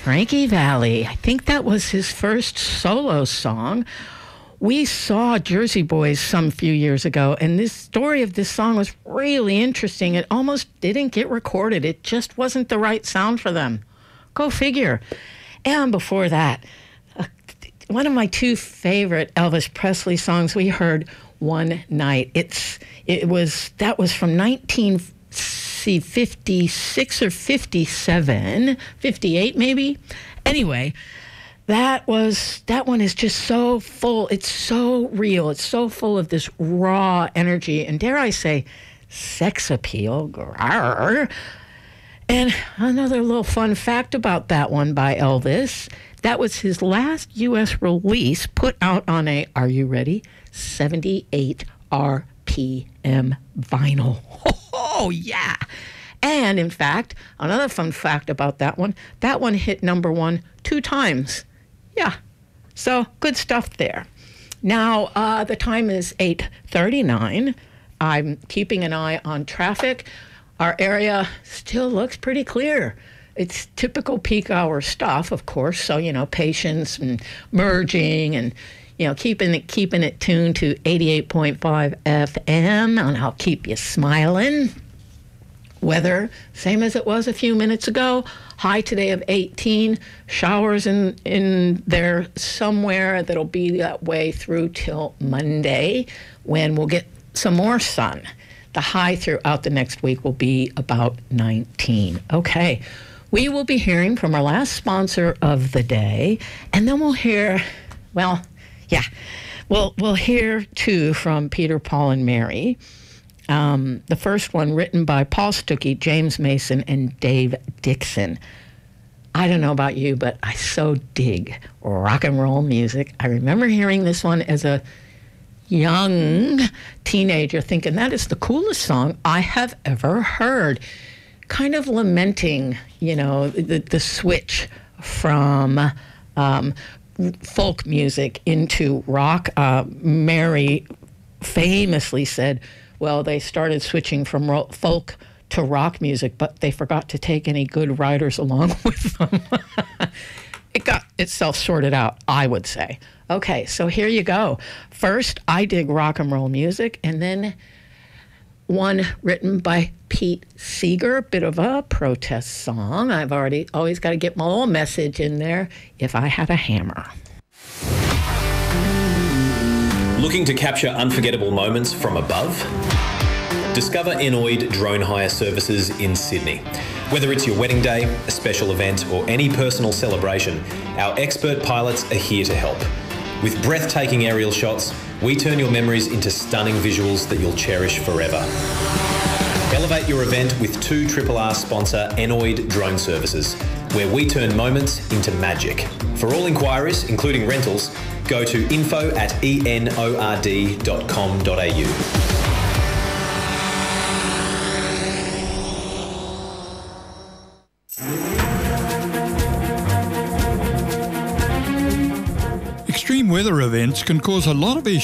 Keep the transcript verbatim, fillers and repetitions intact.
Frankie Valli. I think that was his first solo song. We saw Jersey Boys some few years ago, and this story of this song was really interesting. It almost didn't get recorded. It just wasn't the right sound for them. Go figure. And before that, uh, one of my two favorite Elvis Presley songs we heard, One Night. It's it was that was from nineteen fifty-six or fifty-seven, fifty-eight maybe. Anyway, that was that one is just so full. It's so real. It's so full of this raw energy and, dare I say, sex appeal. Grrr. And another little fun fact about that one by Elvis, that was his last U S release put out on a, are you ready, seventy-eight R P M vinyl. Oh, yeah. And in fact, another fun fact about that one, that one hit number one two times. Yeah. So good stuff there. Now, uh, the time is eight thirty-nine. I'm keeping an eye on traffic. Our area still looks pretty clear. It's typical peak hour stuff, of course. So, you know, patience and merging and, you know, keeping it, keeping it tuned to eighty-eight point five F M, and I'll keep you smiling. Weather, same as it was a few minutes ago. High today of eighteen. Showers in, in there somewhere that'll be that way through till Monday, when we'll get some more sun. The high throughout the next week will be about nineteen. Okay, we will be hearing from our last sponsor of the day, and then we'll hear, well, yeah, we'll, we'll hear two from Peter, Paul, and Mary. Um, the first one written by Paul Stuckey, James Mason, and Dave Dixon. I don't know about you, but I so dig rock and roll music. I remember hearing this one as a young teenager thinking that is the coolest song I have ever heard. Kind of lamenting, you know, the, the switch from um, folk music into rock. Uh, Mary famously said, well, they started switching from ro- folk to rock music, but they forgot to take any good writers along with them. It got itself sorted out, I would say. Okay, so here you go. First, I dig rock and roll music, and then one written by Pete Seeger, a bit of a protest song. I've already always got to get my little message in there. If I Had a Hammer. Looking to capture unforgettable moments from above? Discover Enoid Drone Hire Services in Sydney. Whether it's your wedding day, a special event, or any personal celebration, our expert pilots are here to help. With breathtaking aerial shots, we turn your memories into stunning visuals that you'll cherish forever. Elevate your event with two R R R sponsor Enoid Drone Services, where we turn moments into magic. For all inquiries, including rentals, go to info at enord dot com dot a u. Extreme weather events can cause a lot of issues.